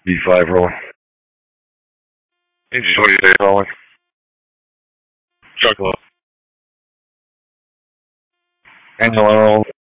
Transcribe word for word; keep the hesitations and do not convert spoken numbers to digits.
B five roll. Enjoy your day, Colin. Chuck low. Angela roll.